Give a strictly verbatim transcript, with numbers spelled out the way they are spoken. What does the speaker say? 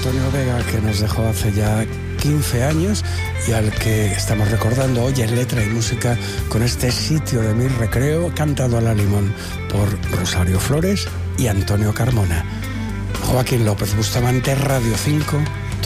Antonio Vega, que nos dejó hace ya quince años y al que estamos recordando hoy en letra y música con este Sitio de mi recreo, cantado a la limón por Rosario Flores y Antonio Carmona. Joaquín López Bustamante, Radio cinco,